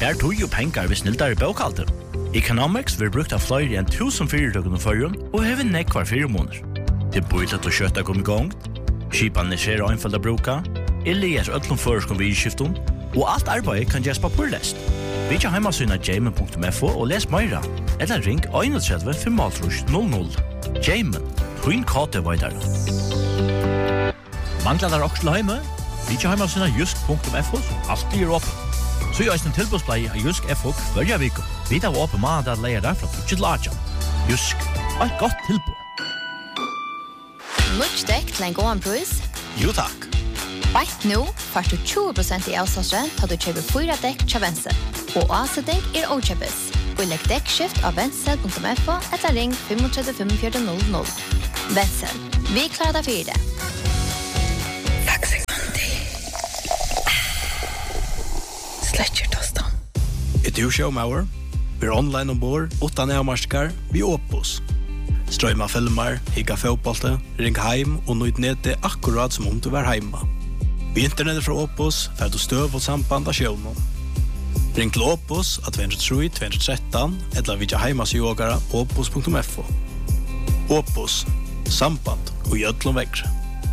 Her tog jo pengar vi sniltar I bokhalter. Economics vil brukt av flere enn 1000 fyrirtøkken og førjun, og hever nekvar 4 måneder. Det bøylet og kjøtta kom I gang, skipan ser einfalda bruka, Elias öllum føreskom vidskiftum, og alt arbeid kan gjøres papurlest. Vi ikke heimasyna jamen.fo og les meira, eller ring 31 500. Jamen, twin kate veidar. Manglar der også til heime? Vi ikke heimasyna jusk.fo, som alltid åpen. Så jeg en tilbudsblei av Jusk FO hver viko. Vi tar åpen mandag leier der fra 2 til 8. Jusk, et godt tilbud. Mutsdekk til en god pris? Jo takk. Right nå får du 20% I avslagsrent til du kjøper 4 dekk til Wenzel. Og avsetning okjøpes. Og legg dekkskift av wenzel.fo eller ring 35 400. Wenzel, vi klarer deg for det. Du showmauer, vi online ombord, utan avmarskar, vi Opus. Strøyma filmer, higga fotbollte, ring heim og nøyd nede akkurat som om du var heima. Vi internettet fra Opus, fer du støv og samband av sjøvnen. Ring til Opus av 203-213, eller vidja heimasjågara opus.fo. Opus, samband og gjødlom vekkre.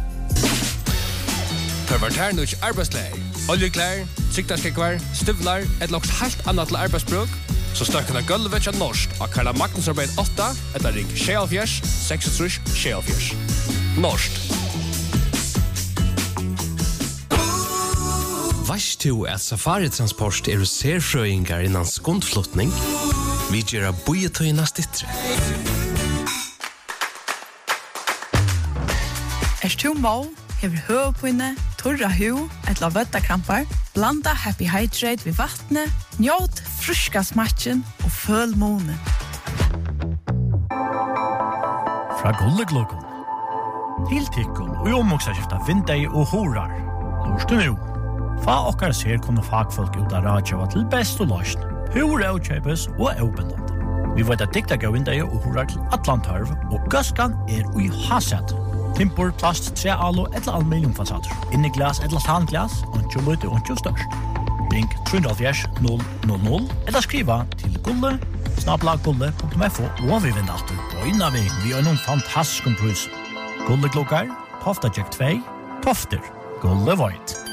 Pervertær nødt arbeidsleir. Oljeklær, siktarskekvar, støvlar, et loks helt annet til arbeidsbruk, så støkken av gulvet til norsk av Karla Magnusarbeid 8, etter ring 76 66 76. Norsk. Vast du at Safari-transport serfrøyngar innan skundflutning? Vi gjør bojetøyna stittre. Du må, hever høvpinne, torra hu, etla vøttakrampar, blanda Happy Hydrate ved vattnet, njåt fruska smatchen og føl månen. Fra Gullegluggen til Tikkun og omvoksaskifta vindei og horar. Lorst du nu? Fa okkar ser kunne fagfolk ut av radjava til best og løsn. Hur avkjøpes og avbindande. Vi vet at dikta gav vindei og horar til Atlantarv, og gøskan i haset. Timpor, plast, trealo eller aluminiumfasader. Inni glas eller tanglas, og lite og størst. Ring 370 eller skriva til gulle@gulle.fo og vi vinner alltid bøyna vi har noen fantastisk pris. Gulleglokkar, Tofta Jack 2, Tofter, Gulle Void.